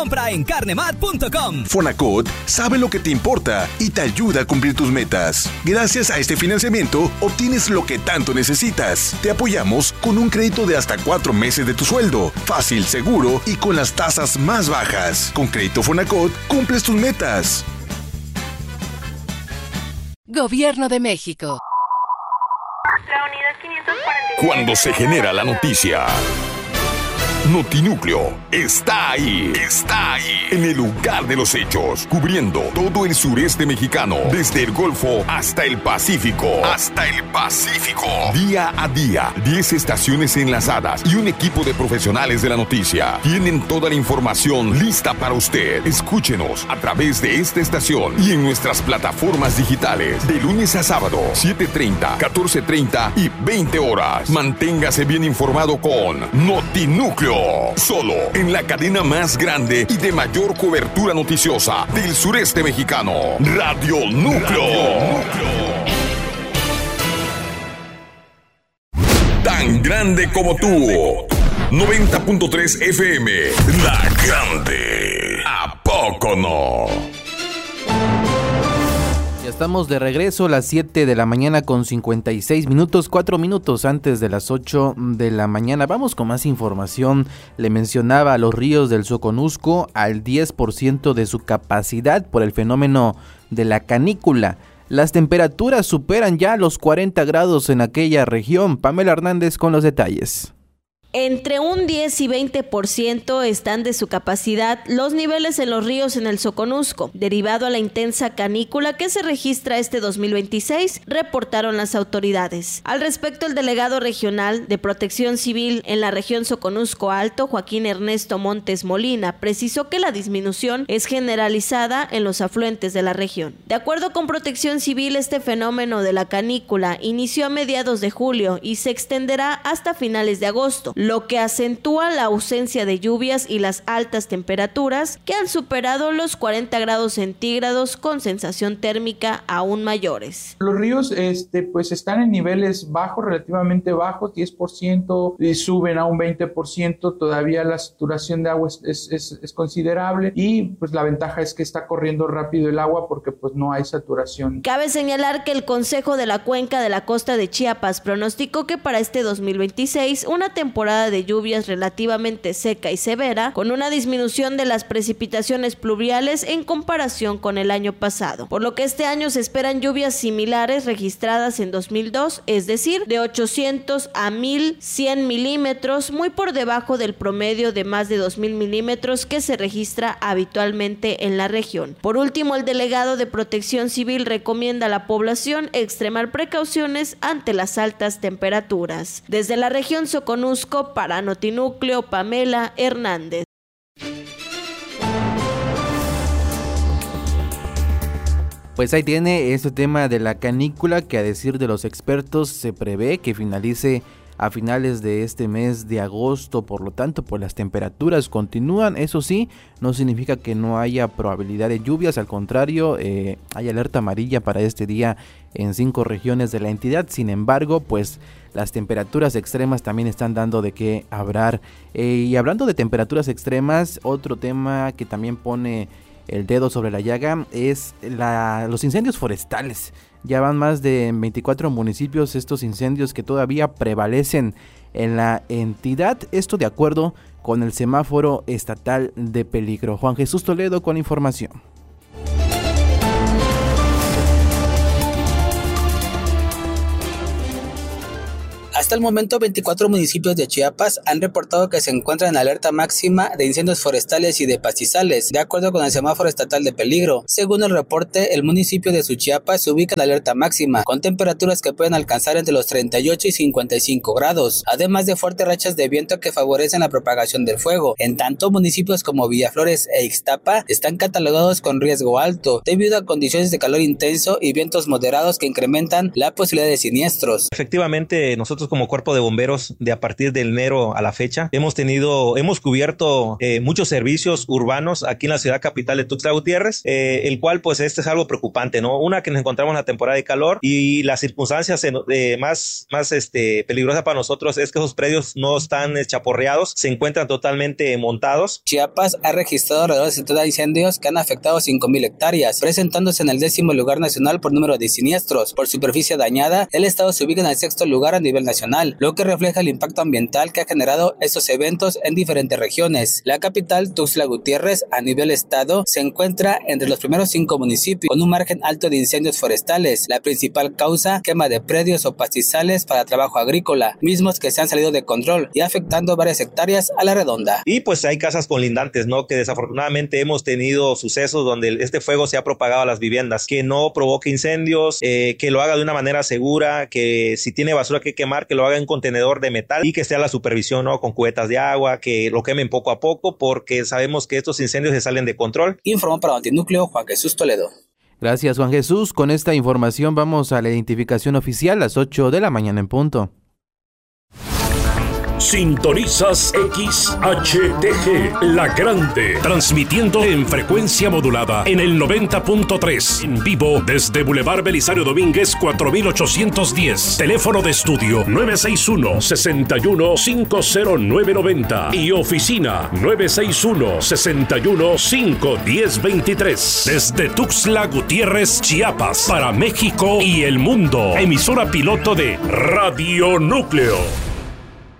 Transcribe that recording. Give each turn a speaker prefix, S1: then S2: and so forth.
S1: Compra en carnemart.com.
S2: Fonacot sabe lo que te importa y te ayuda a cumplir tus metas. Gracias a este financiamiento, obtienes lo que tanto necesitas. Te apoyamos con un crédito de hasta 4 meses de tu sueldo. Fácil, seguro y con las tasas más bajas. Con Crédito Fonacot, cumples tus metas.
S3: Gobierno de México.
S4: La unidad 545.
S5: Cuando se genera la noticia, Notinúcleo está ahí. Está ahí. En el lugar de los hechos. Cubriendo todo el sureste mexicano. Desde el Golfo hasta el Pacífico. Día a día. 10 estaciones enlazadas y un equipo de profesionales de la noticia. Tienen toda la información lista para usted. Escúchenos a través de esta estación y en nuestras plataformas digitales. De lunes a sábado, 7:30, 14:30 y 20 horas. Manténgase bien informado con Notinúcleo. Solo en la cadena más grande y de mayor cobertura noticiosa del sureste mexicano. Radio Núcleo. Tan grande como tú. 90.3 FM. La Grande. ¿A poco no?
S6: Ya estamos de regreso a las 7 de la mañana con 56 minutos, 4 minutos antes de las 8 de la mañana. Vamos con más información. Le mencionaba a los ríos del Soconusco al 10% de su capacidad por el fenómeno de la canícula. Las temperaturas superan ya los 40 grados en aquella región. Pamela Hernández con los detalles.
S7: Entre un 10 y 20% están de su capacidad los niveles en los ríos en el Soconusco, derivado a la intensa canícula que se registra este 2026, reportaron las autoridades. Al respecto, el delegado regional de Protección Civil en la región Soconusco Alto, Joaquín Ernesto Montes Molina, precisó que la disminución es generalizada en los afluentes de la región. De acuerdo con Protección Civil, este fenómeno de la canícula inició a mediados de julio y se extenderá hasta finales de agosto, lo que acentúa la ausencia de lluvias y las altas temperaturas que han superado los 40 grados centígrados con sensación térmica aún mayores.
S8: Los ríos pues están en niveles bajos, relativamente bajos, 10%, y suben a un 20%, todavía la saturación de agua es considerable y pues la ventaja es que está corriendo rápido el agua porque pues no hay saturación.
S7: Cabe señalar que el Consejo de la Cuenca de la Costa de Chiapas pronosticó que para este 2026 una temporada de lluvias relativamente seca y severa, con una disminución de las precipitaciones pluviales en comparación con el año pasado, por lo que este año se esperan lluvias similares registradas en 2002, es decir, de 800 a 1100 milímetros, muy por debajo del promedio de más de 2000 milímetros que se registra habitualmente en la región. Por último, el delegado de Protección Civil recomienda a la población extremar precauciones ante las altas temperaturas. Desde la región Soconusco, para Notinúcleo, Pamela Hernández.
S6: Pues ahí tiene este tema de la canícula que, a decir de los expertos, se prevé que finalice a finales de este mes de agosto. Por lo tanto, pues las temperaturas continúan. Eso sí, no significa que no haya probabilidad de lluvias, al contrario, hay alerta amarilla para este día en 5 regiones de la entidad. Sin embargo, pues las temperaturas extremas también están dando de qué hablar. Y hablando de temperaturas extremas, otro tema que también pone el dedo sobre la llaga es los incendios forestales. Ya van más de 24 municipios estos incendios que todavía prevalecen en la entidad. Esto de acuerdo con el semáforo estatal de peligro. Juan Jesús Toledo con información.
S9: Hasta el momento, 24 municipios de Chiapas han reportado que se encuentran en alerta máxima de incendios forestales y de pastizales, de acuerdo con el semáforo estatal de peligro. Según el reporte, el municipio de Suchiapa se ubica en alerta máxima, con temperaturas que pueden alcanzar entre los 38 y 55 grados, además de fuertes rachas de viento que favorecen la propagación del fuego. En tanto, municipios como Villaflores e Ixtapa están catalogados con riesgo alto, debido a condiciones de calor intenso y vientos moderados que incrementan la posibilidad de siniestros.
S10: Efectivamente, nosotros como como cuerpo de bomberos de a partir de enero a la fecha. Hemos cubierto muchos servicios urbanos aquí en la ciudad capital de Tuxtla Gutiérrez, el cual pues es algo preocupante, ¿no? Una, que nos encontramos en la temporada de calor y las circunstancias más peligrosas para nosotros es que esos predios no están chaporreados, se encuentran totalmente montados.
S9: Chiapas ha registrado alrededor de 70 incendios que han afectado 5,000 hectáreas, presentándose en el 10º lugar nacional por número de siniestros. Por superficie dañada, el estado se ubica en el 6º lugar a nivel nacional, lo que refleja el impacto ambiental que ha generado estos eventos en diferentes regiones. La capital, Tuxtla Gutiérrez, a nivel estado, se encuentra entre los primeros 5 municipios, con un margen alto de incendios forestales. La principal causa, quema de predios o pastizales para trabajo agrícola, mismos que se han salido de control y afectando varias hectáreas a la redonda.
S10: Y pues hay casas colindantes, ¿no? Que desafortunadamente hemos tenido sucesos donde este fuego se ha propagado a las viviendas, que no provoque incendios, que lo haga de una manera segura, que si tiene basura que quemar, que lo haga en un contenedor de metal y que esté a la supervisión, ¿no? Con cubetas de agua, que lo quemen poco a poco, porque sabemos que estos incendios se salen de control.
S9: Informó para Notinúcleo Juan Jesús Toledo.
S6: Gracias, Juan Jesús. Con esta información vamos a la identificación oficial a las 8 de la mañana en punto.
S11: Sintonizas XHTG, La Grande, transmitiendo en frecuencia modulada en el 90.3, en vivo desde Boulevard Belisario Domínguez 4810, teléfono de estudio 961-61-50990 y oficina 961-61-51023, desde Tuxtla Gutiérrez, Chiapas, para México y el mundo, emisora piloto de Radio Núcleo.